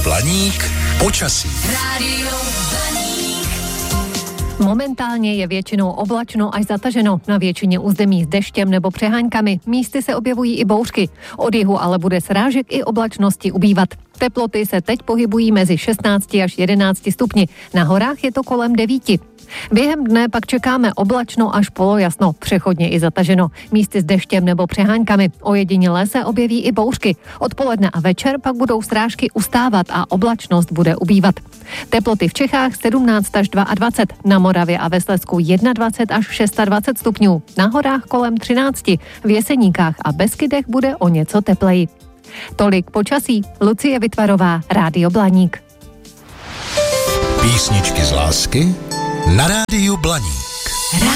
Blaník počasí. Rádio Blaník. Momentálně je většinou oblačno až zataženo. Na většině území s deštěm nebo přeháňkami. Místy se objevují i bouřky. Od jihu ale bude srážek i oblačnosti ubývat. Teploty se teď pohybují mezi 16 až 11 stupni. Na horách je to kolem 9. Během dne pak čekáme oblačno až polojasno, přechodně i zataženo. Místy s deštěm nebo přeháňkami. Ojedinělé se objeví i bouřky. Odpoledne a večer pak budou srážky ustávat a oblačnost bude ubývat. Teploty v Čechách 17 až 22, na Moravě a ve Slezsku 21 až 26 stupňů. Na horách kolem 13, v Jeseníkách a Beskydech bude o něco tepleji. Tolik počasí. Lucie Vytvarová, Rádio Blaník. Písničky z lásky na Rádiu Blaník.